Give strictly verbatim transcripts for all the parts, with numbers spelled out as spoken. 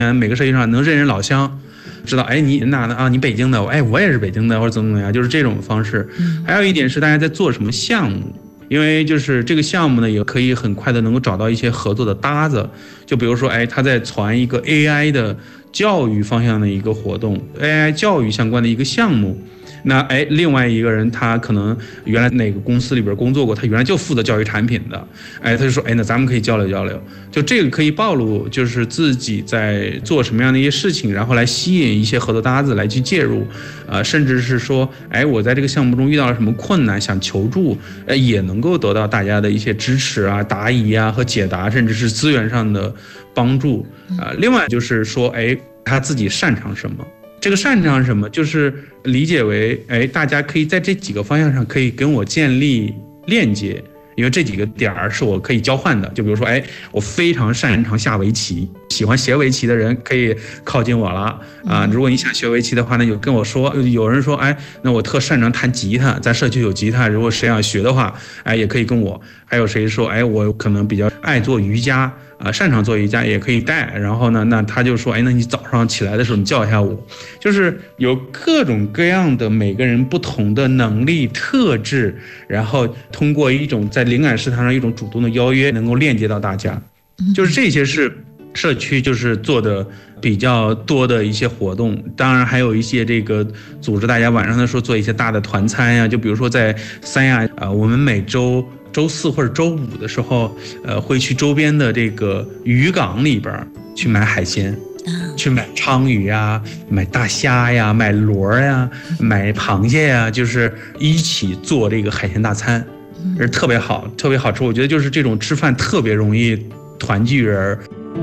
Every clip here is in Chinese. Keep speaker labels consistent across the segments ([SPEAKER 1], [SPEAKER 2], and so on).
[SPEAKER 1] 嗯，每个社区上能认认老乡，知道哎你哪的啊？你北京的，哎我也是北京的，或者怎么怎么样，就是这种方式。还有一点是大家在做什么项目，因为就是这个项目呢，也可以很快的能够找到一些合作的搭子。就比如说，哎，他在传一个 A I 的教育方向的一个活动 ，A I 教育相关的一个项目。那哎，另外一个人他可能原来哪个公司里边工作过，他原来就负责教育产品的，哎，他就说，哎，那咱们可以交流交流，就这个可以暴露，就是自己在做什么样的一些事情，然后来吸引一些合作搭子来去介入，呃，甚至是说，哎，我在这个项目中遇到了什么困难，想求助，哎，也能够得到大家的一些支持啊、答疑啊和解答，甚至是资源上的帮助啊、呃。另外就是说，哎，他自己擅长什么。这个擅长什么，就是理解为，哎，大家可以在这几个方向上可以跟我建立链接，因为这几个点儿是我可以交换的。就比如说，哎，我非常擅长下围棋，喜欢学围棋的人可以靠近我了啊。如果你想学围棋的话呢，就跟我说。有人说，哎，那我特擅长弹吉他，咱社区有吉他，如果谁想学的话，哎，也可以跟我。还有谁说，哎，我可能比较爱做瑜伽。啊，擅长做瑜伽也可以带，然后呢，那他就说，哎，那你早上起来的时候你叫一下我，就是有各种各样的每个人不同的能力特质，然后通过一种在灵感食堂上一种主动的邀约，能够链接到大家，就是这些是社区就是做的比较多的一些活动。当然还有一些这个组织大家晚上的时候做一些大的团餐呀，就比如说在三亚啊、呃，我们每周周四或者周五的时候，呃，会去周边的这个渔港里边去买海鲜，去买鲳鱼呀，买大虾呀，买螺呀，买螃蟹呀，就是一起做这个海鲜大餐，是特别好，特别好吃。我觉得就是这种吃饭特别容易团聚人。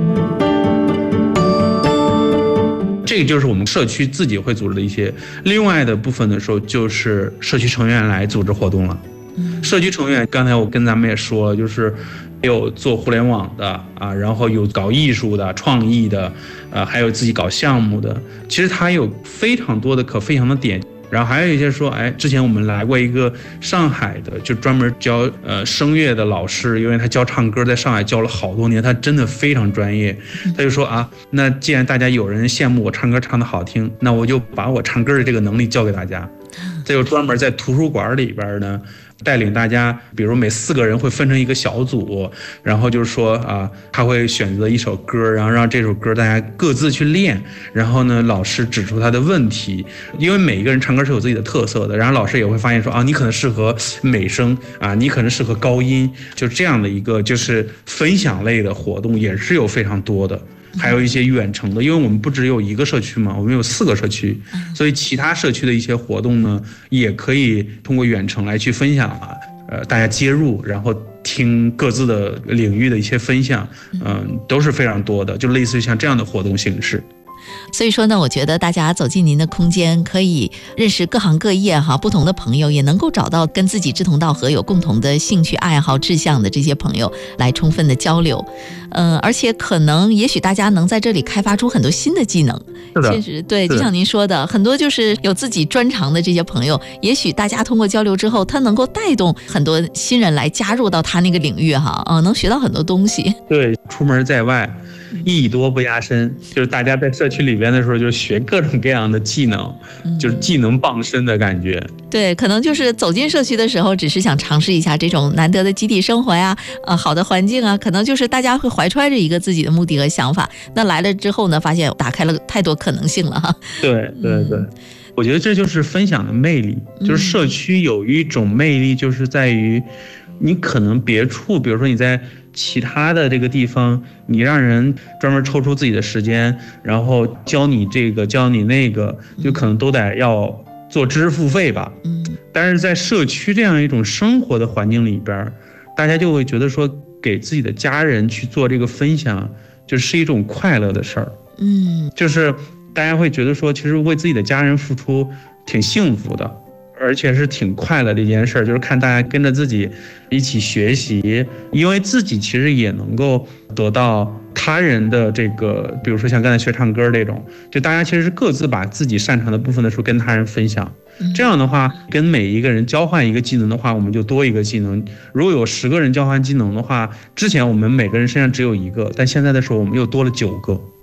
[SPEAKER 1] 这个就是我们社区自己会组织的一些，另外的部分的时候就是社区成员来组织活动了。社区成员刚才我跟咱们也说了，就是有做互联网的啊，然后有搞艺术的、创意的，呃，还有自己搞项目的。其实他有非常多的可分享的点。然后还有一些说，哎，之前我们来过一个上海的，就专门教呃声乐的老师，因为他教唱歌，在上海教了好多年，他真的非常专业。他就说啊，那既然大家有人羡慕我唱歌唱得好听，那我就把我唱歌的这个能力教给大家。他就专门在图书馆里边呢，带领大家，比如每四个人会分成一个小组，然后就是说啊，他会选择一首歌，然后让这首歌大家各自去练，然后呢，老师指出他的问题，因为每一个人唱歌是有自己的特色的，然后老师也会发现说啊，你可能适合美声啊，你可能适合高音，就这样的一个就是分享类的活动也是有非常多的。还有一些远程的，因为我们不只有一个社区嘛，我们有四个社区，所以其他社区的一些活动呢，也可以通过远程来去分享啊，呃，大家接入，然后听各自的领域的一些分享，嗯、呃，都是非常多的，就类似于像这样的活动形式。
[SPEAKER 2] 所以说呢，我觉得大家走进您的空间，可以认识各行各业哈不同的朋友，也能够找到跟自己志同道合、有共同的兴趣爱好志向的这些朋友来充分的交流。嗯、呃，而且可能也许大家能在这里开发出很多新的技能。
[SPEAKER 1] 是的，
[SPEAKER 2] 其实对，就像您说的，很多就是有自己专长的这些朋友，也许大家通过交流之后，他能够带动很多新人来加入到他那个领域哈，啊、呃，能学到很多东西。
[SPEAKER 1] 对，出门在外，艺多不压身，就是大家在社区里边的时候，就学各种各样的技能，就是技能傍身的感觉。
[SPEAKER 2] 对，可能就是走进社区的时候，只是想尝试一下这种难得的集体生活呀，呃，好的环境啊，可能就是大家会怀揣着一个自己的目的和想法。那来了之后呢，发现打开了太多可能性了哈。
[SPEAKER 1] 对对对。嗯，我觉得这就是分享的魅力，就是社区有一种魅力，就是在于你可能别处，比如说你在其他的这个地方，你让人专门抽出自己的时间，然后教你这个教你那个，就可能都得要做知识付费吧。嗯，但是在社区这样一种生活的环境里边，大家就会觉得说，给自己的家人去做这个分享，就是一种快乐的事儿。嗯，就是大家会觉得说，其实为自己的家人付出挺幸福的，而且是挺快乐的一件事，就是看大家跟着自己一起学习，因为自己其实也能够得到他人的这个，比如说像刚才学唱歌这种，就大家其实是各自把自己擅长的部分的时候跟他人分享，这样的话跟每一个人交换一个技能的话，我们就多一个技能。如果有十个人交换技能的话，之前我们每个人身上只有一个，但现在的时候我们又多了九个。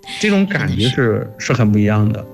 [SPEAKER 1] 这种感觉是是很不一样的。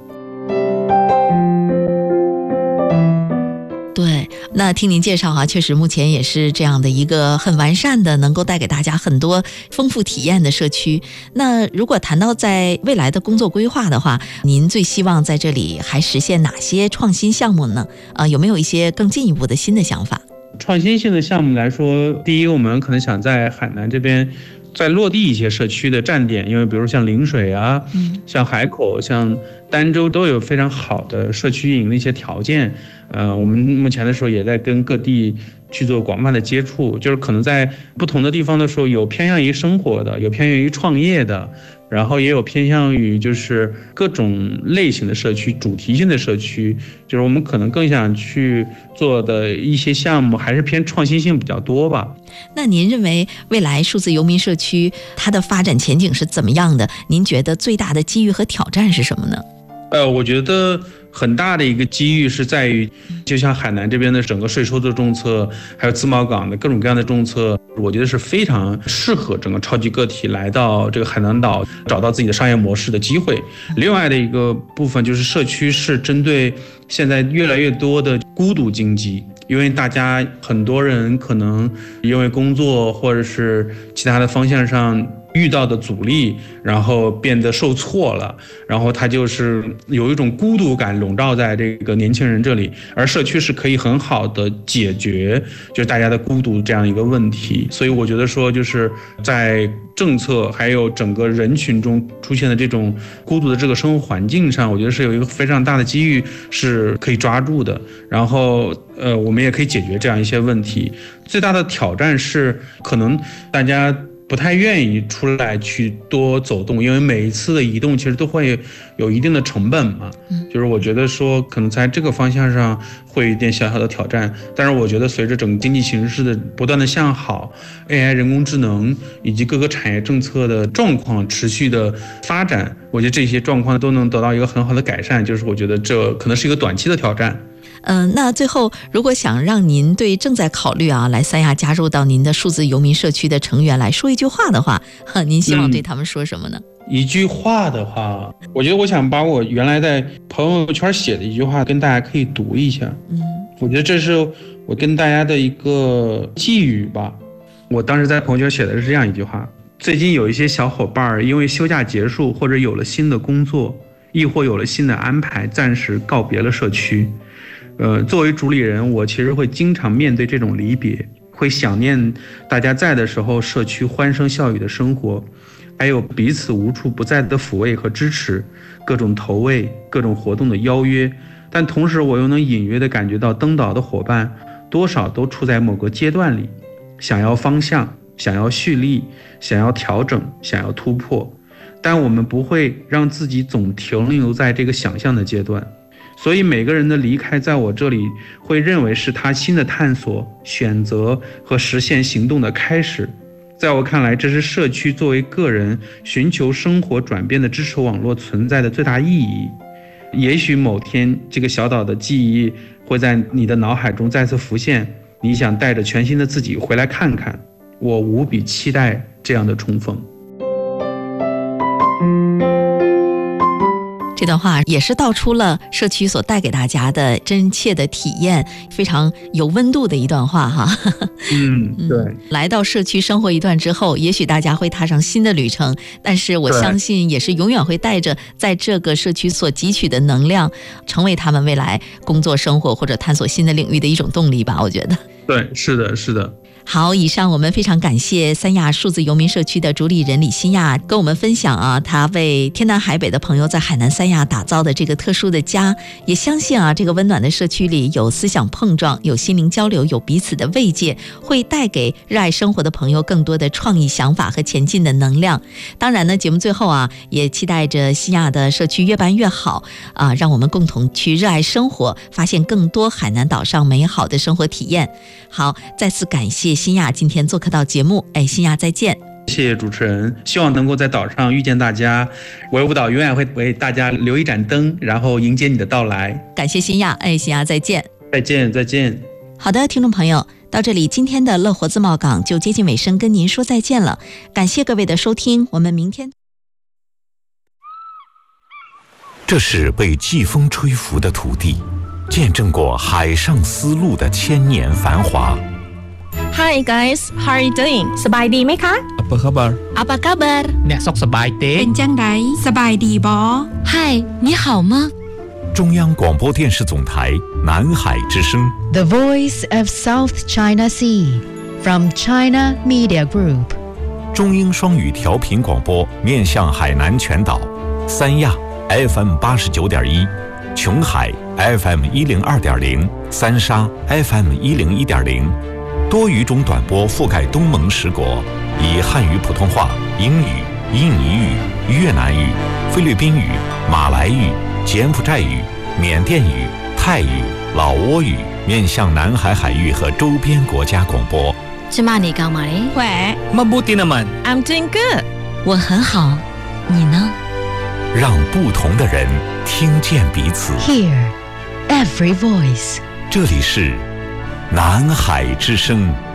[SPEAKER 2] 对，那听您介绍哈，确实目前也是这样的一个很完善的，能够带给大家很多丰富体验的社区。那如果谈到在未来的工作规划的话，您最希望在这里还实现哪些创新项目呢？呃，有没有一些更进一步的新的想法？
[SPEAKER 1] 创新性的项目来说，第一，我们可能想在海南这边再落地一些社区的站点，因为比如像陵水啊，嗯，像海口、像儋州都有非常好的社区运营的一些条件。呃，我们目前的时候也在跟各地去做广泛的接触，就是可能在不同的地方的时候，有偏向于生活的，有偏向于创业的，然后也有偏向于就是各种类型的社区、主题性的社区，就是我们可能更想去做的一些项目，还是偏创新性比较多吧。
[SPEAKER 2] 那您认为未来数字游民社区它的发展前景是怎么样的？您觉得最大的机遇和挑战是什么呢？
[SPEAKER 1] 呃，我觉得很大的一个机遇是在于，就像海南这边的整个税收的政策，还有自贸港的各种各样的政策，我觉得是非常适合整个超级个体来到这个海南岛找到自己的商业模式的机会。另外的一个部分就是社区是针对现在越来越多的孤独经济，因为大家很多人可能因为工作或者是其他的方向上遇到的阻力，然后变得受挫了，然后他就是有一种孤独感笼罩在这个年轻人这里，而社区是可以很好的解决就是大家的孤独这样一个问题。所以我觉得说就是在政策还有整个人群中出现的这种孤独的这个生活环境上，我觉得是有一个非常大的机遇是可以抓住的，然后呃我们也可以解决这样一些问题。最大的挑战是可能大家不太愿意出来去多走动，因为每一次的移动其实都会有一定的成本嘛。就是我觉得说可能在这个方向上会有一点小小的挑战，但是我觉得随着整个经济形势的不断的向好， A I 人工智能以及各个产业政策的状况持续的发展，我觉得这些状况都能得到一个很好的改善，就是我觉得这可能是一个短期的挑战。
[SPEAKER 2] 嗯、呃，那最后如果想让您对正在考虑啊来三亚加入到您的数字游民社区的成员来说一句话的话，您希望对他们说什么呢？
[SPEAKER 1] 嗯、一句话的话，我觉得我想把我原来在朋友圈写的一句话跟大家可以读一下。嗯，我觉得这是我跟大家的一个寄语吧。我当时在朋友圈写的是这样一句话：最近有一些小伙伴因为休假结束或者有了新的工作，亦或有了新的安排，暂时告别了社区。呃，作为主理人，我其实会经常面对这种离别，会想念大家在的时候社区欢声笑语的生活，还有彼此无处不在的抚慰和支持，各种投喂，各种活动的邀约。但同时我又能隐约地感觉到登岛的伙伴多少都处在某个阶段里，想要方向，想要蓄力，想要调整，想要突破，但我们不会让自己总停留在这个想象的阶段。所以每个人的离开在我这里会认为是他新的探索、选择和实现行动的开始。在我看来，这是社区作为个人寻求生活转变的支持网络存在的最大意义。也许某天这个小岛的记忆会在你的脑海中再次浮现，你想带着全新的自己回来看看。我无比期待这样的重逢。
[SPEAKER 2] 这段话也是道出了社区所带给大家的真切的体验，非常有温度的一段话哈。
[SPEAKER 1] 嗯，对。嗯、
[SPEAKER 2] 来到社区生活一段之后，也许大家会踏上新的旅程，但是我相信也是永远会带着在这个社区所汲取的能量，成为他们未来工作生活或者探索新的领域的一种动力吧，我觉得。
[SPEAKER 1] 对，是的，是的。
[SPEAKER 2] 好，以上我们非常感谢三亚数字游民社区的主理人李新亚跟我们分享啊，他为天南海北的朋友在海南三亚打造的这个特殊的家，也相信啊，这个温暖的社区里有思想碰撞，有心灵交流，有彼此的慰藉，会带给热爱生活的朋友更多的创意想法和前进的能量。当然呢，节目最后啊，也期待着新亚的社区越办越好啊，让我们共同去热爱生活，发现更多海南岛上美好的生活体验。好，再次感谢新亚今天做客到节目，哎，新亚再见。
[SPEAKER 1] 谢谢主持人，希望能够在岛上遇见大家。维吾岛永远会为大家留一盏灯，然后迎接你的到来。
[SPEAKER 2] 感谢新亚，哎，新亚再见。
[SPEAKER 1] 再见，再见。
[SPEAKER 2] 好的，听众朋友，到这里今天的乐活自贸港就接近尾声，跟您说再见了。感谢各位的收听，我们明天。
[SPEAKER 3] 这是被季风吹拂的土地，见证过海上丝路的千年繁华。
[SPEAKER 4] Hi guys, how are you doing? สบายดีไหมคะ
[SPEAKER 5] Apa khabar?
[SPEAKER 2] Apa kabar?
[SPEAKER 5] អ្នកសុខសប្បាយទេ
[SPEAKER 6] เป็นจังไดสบายดีบ่
[SPEAKER 2] 嗨，你好吗？
[SPEAKER 3] 中央广播电视总台南海之声
[SPEAKER 7] The Voice of South China Sea from China Media Group
[SPEAKER 3] 中英双语调频广播面向海南全岛，三亚 F M 八十九点一，琼海 F M 一零二点零，三沙 F M 一零一点零，多语种短波覆盖东盟十国，以汉语普通话、英语、印尼语、越南语、菲律宾语、马来语、柬埔寨语、缅甸语、泰语、老挝语面向南海海域和周边国家广播。
[SPEAKER 2] 芝麻你刚吗？
[SPEAKER 4] 喂
[SPEAKER 5] Mabuti naman.
[SPEAKER 4] I'm doing good.
[SPEAKER 2] 我很好，你呢？
[SPEAKER 3] 让不同的人听见彼此。
[SPEAKER 7] Hear every voice
[SPEAKER 3] 这里是南海之声。